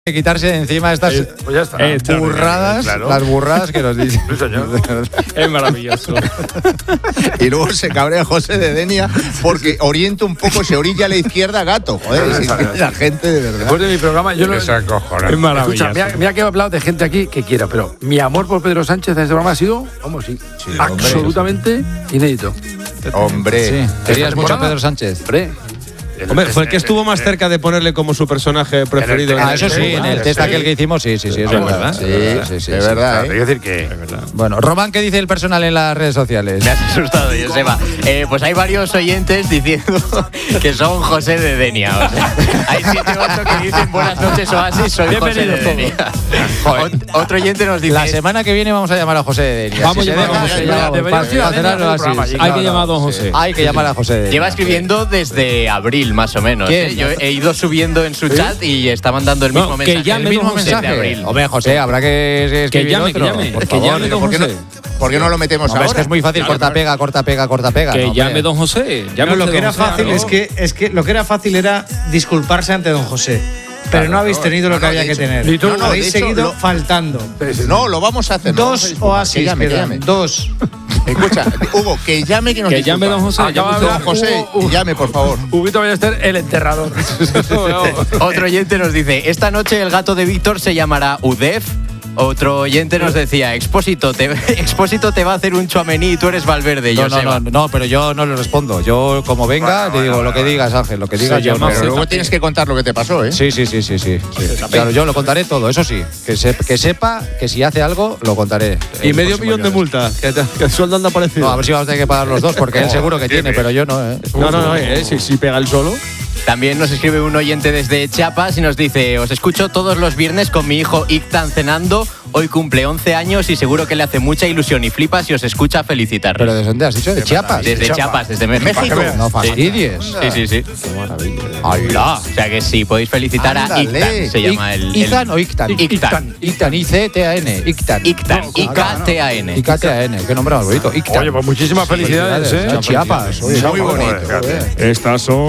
Quitarse de encima estas pues ya está. burradas, claro. Las burradas que nos dicen. Sí, señor. Es maravilloso. Y luego se cabrea José de Denia porque orienta un poco, se orilla a la izquierda Gato. Joder, la gente de verdad. Después de mi programa, yo no. Es maravilloso. Escucha, mira que he hablado de gente aquí que quiera, pero mi amor por Pedro Sánchez en este programa ha sido, vamos, sí, absolutamente inédito. Hombre. Sí. ¿Querías mucho a Pedro Sánchez? Hombre, fue el que estuvo más cerca de ponerle como su personaje preferido. Eso sí, en el test aquel que hicimos, sí, es verdad. Sí, es verdad. Hay que decir que. Bueno, Román, ¿qué dice el personal en las redes sociales? Me has asustado, Joseba. Pues hay varios oyentes diciendo que son José de Denia. O sea, hay 7 u 8 que dicen buenas noches Oasis, soy José de Denia. Otro oyente nos dice... La semana que viene vamos a llamar a José de Denia. Vamos a llamar a José. Hay que llamar a don José. Hay que llamar a José de Denia. Lleva escribiendo desde abril, más o menos. ¿Quién? Yo he ido subiendo en su chat y está mandando el mismo mensaje. Que llame el mismo don José. mensaje de abril. Hombre, José, habrá que escribir llame, otro. que llame. Por Que favor. llame don José. ¿Por qué no lo metemos Hombre, ahora? es que es muy fácil, corta, pega. Que No, llame don José. No, lo que era fácil es que lo que era fácil era disculparse ante don José. Pero no habéis tenido lo que había que tener. Ni tú, no, habéis de hecho, seguido faltando. No, lo vamos a hacer. Dos Oasis quedan. Dos. Escucha, Hugo, que llame que nos Que llame don José. Don José, llame, por favor. Huguito Ballester, el enterrador. Otro oyente nos dice, esta noche el gato de Víctor se llamará Udef. Otro oyente nos decía, Expósito te va a hacer un Tchouaméni y tú eres Valverde. No, pero yo no le respondo. Yo, como venga, te digo lo que digas, Ángel, lo que digas. Yo no. Pero luego tienes que contar lo que te pasó, ¿eh? Sí. Claro, yo lo contaré todo, eso sí. Que sepa que si hace algo, lo contaré. Y medio millón de multa. Que el sueldo anda parecido. No, a ver si vamos a tener que pagar los dos, porque él seguro que tiene, pero yo no, ¿eh? No, si pega el solo. También nos escribe un oyente desde Chiapas y nos dice, os escucho todos los viernes con mi hijo Ictan cenando, hoy cumple 11 años y seguro que le hace mucha ilusión y flipa si os escucha felicitarle. ¿Pero desde dónde has dicho? ¿De Chiapas? Desde Chiapas, desde México. No fastidies. Sí. Qué maravilla. O sea que sí, podéis felicitar a Ictan, se llama el... ¿Izan o Ictan? Ictan. Ictan, I-C-T-A-N. Ictan. I-K-T-A-N. I-K-T-A-N. Qué nombre más bonito. Ictan. Oye, pues muchísimas felicidades, ¿eh? Chiapas. Muy bonito. Estas son